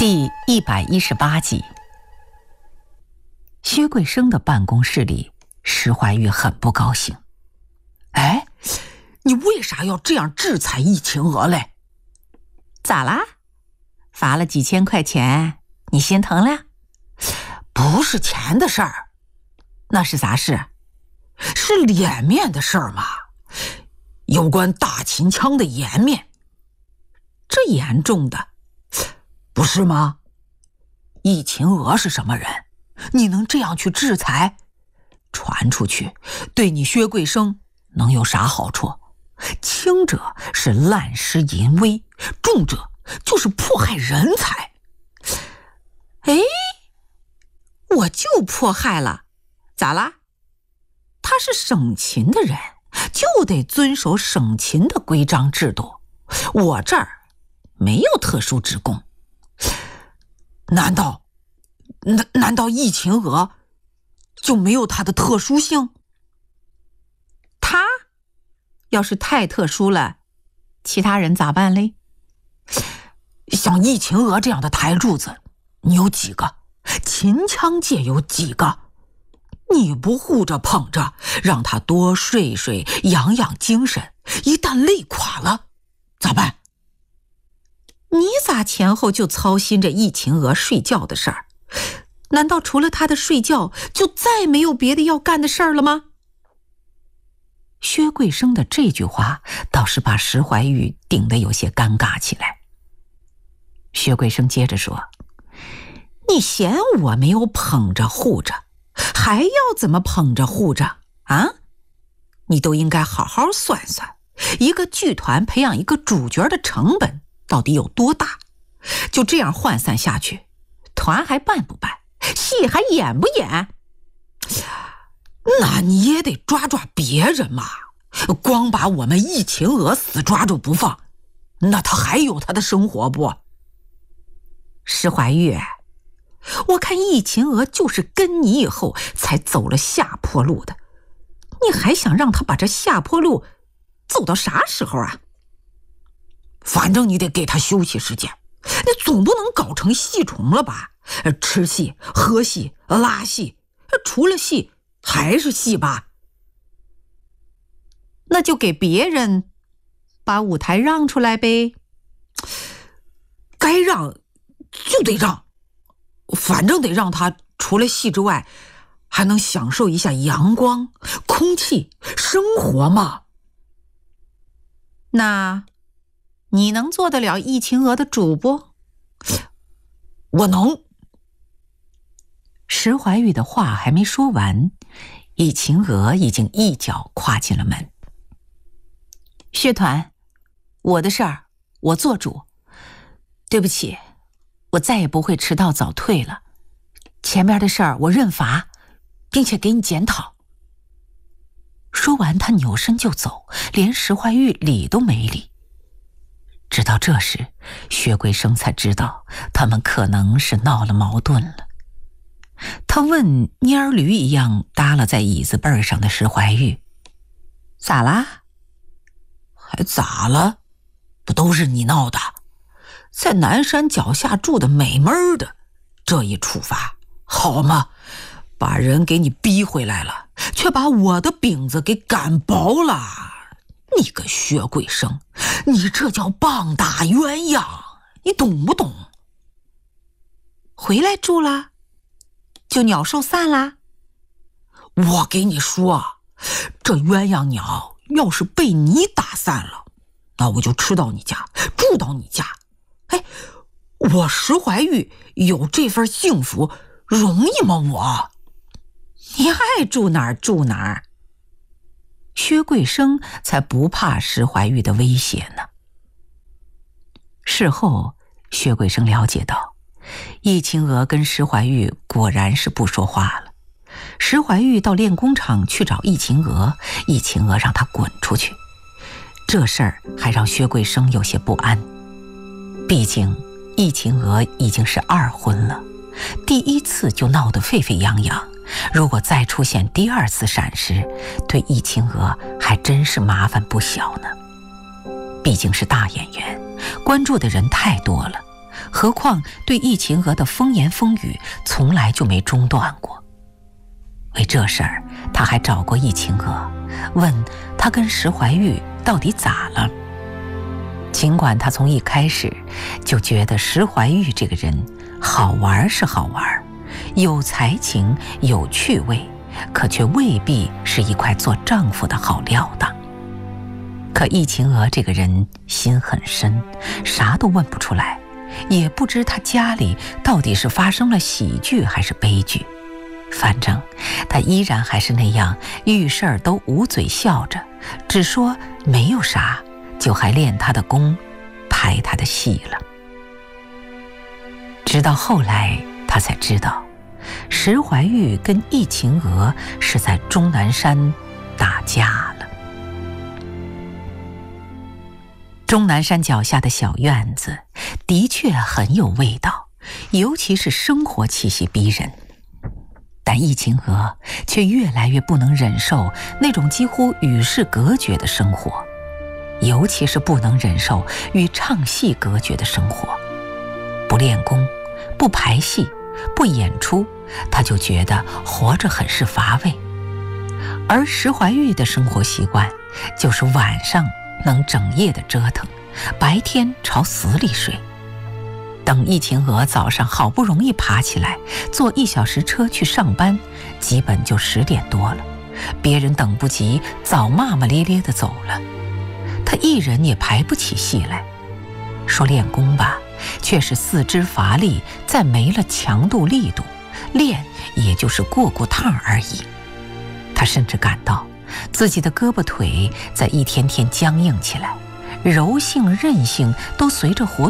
第118集。薛桂生的办公室里，石怀玉很不高兴。 哎，你为啥要这样制裁易晴娥嘞？ 咋啦？罚了几千块钱，你心疼了？ 不是钱的事儿。 那是啥事？ 是脸面的事儿嘛。有关大秦腔的颜面。这严重的，不是吗？易晴娥是什么人？你能这样去制裁？传出去，对你薛桂生能有啥好处？轻者是滥施淫威，重者就是迫害人才。 哎，我就迫害了，咋啦？他是省秦的人，就得遵守省秦的规章制度。我这儿没有特殊职工。 难道易晴娥就没有她的特殊性？ 她要是太特殊了，其他人咋办嘞？ 像易晴娥这样的台柱子，你有几个？秦腔界有几个？你不护着捧着，让她多睡睡，养养精神，一旦累垮了，咋办？ 你咋前后就操心着易晴娥睡觉的事儿？难道除了她的睡觉，就再没有别的要干的事儿了吗？薛桂生的这句话倒是把石怀玉顶得有些尴尬起来。薛桂生接着说：你嫌我没有捧着护着，还要怎么捧着护着啊？你都应该好好算算，一个剧团培养一个主角的成本到底有多大？就这样涣散下去，团还办不办？戏还演不演？ 那你也得抓抓别人嘛，光把我们易晴娥死抓住不放，那他还有他的生活不？ 石怀玉，我看易晴娥就是跟你以后才走了下坡路的，你还想让他把这下坡路走到啥时候啊？ 反正你得给他休息时间，你总不能搞成戏虫了吧？吃戏、喝戏、拉戏，除了戏还是戏吧？ 那就给别人把舞台让出来呗。 该让就得让，反正得让他除了戏之外，还能享受一下阳光、空气、生活嘛。 那你能做得了易晴娥的主不？ 我能。 石怀玉的话还没说完，易晴娥已经一脚跨进了门。薛团，我的事儿我做主，对不起，我再也不会迟到早退了。前面的事儿我认罚，并且给你检讨。说完，他扭身就走，连石怀玉理都没理。直到这时，薛桂生才知道他们可能是闹了矛盾了。他问蔫儿驴一样耷拉在椅子背上的石怀玉：咋啦？ 还咋了？不都是你闹的？在南山脚下住的美闷的，这一处罚好吗？把人给你逼回来了，却把我的饼子给擀薄了。你个薛桂生，你这叫棒打鸳鸯，你懂不懂？ 回来住了，就鸟兽散啦？ 我给你说，这鸳鸯鸟要是被你打散了，那我就吃到你家，住到你家。哎，我石怀玉有这份幸福容易吗？我你爱住哪儿住哪儿。薛桂生才不怕石怀玉的威胁呢。事后，薛桂生了解到，易晴娥跟石怀玉果然是不说话了。石怀玉到练功场去找易晴娥，易晴娥让他滚出去。这事儿还让薛桂生有些不安，毕竟易晴娥已经是2婚了，第一次就闹得沸沸扬扬，如果再出现第2次闪失，对易晴娥还真是麻烦不小呢。毕竟是大演员，关注的人太多了， 何况对易秦娥的风言风语从来就没中断过。为这事儿，他还找过易秦娥，问她跟石怀玉到底咋了。尽管他从一开始就觉得石怀玉这个人好玩是好玩，有才情有趣味，可却未必是一块做丈夫的好料当。可易秦娥这个人心很深，啥都问不出来，也不知她家里到底是发生了喜剧还是悲剧。反正她依然还是那样，遇事儿都捂嘴笑着，只说没有啥，就还练她的功，拍她的戏了。直到后来，她才知道，石怀玉跟易秦娥是在终南山打架了。终南山脚下的小院子的确很有味道，尤其是生活气息逼人。但易秦娥却越来越不能忍受那种几乎与世隔绝的生活，尤其是不能忍受与唱戏隔绝的生活。不练功，不排戏，不演出，她就觉得活着很是乏味。而石怀玉的生活习惯就是晚上能整夜的折腾，白天朝死里睡。等易秦娥早上好不容易爬起来，坐1小时车去上班，基本就10点多了，别人等不及，早骂骂咧咧地走了。她一人也排不起戏来。说练功吧，却是四肢乏力，再没了强度力度，练也就是过过趟而已。她甚至感到自己的胳膊腿在一天天僵硬起来，柔性韧性都随着活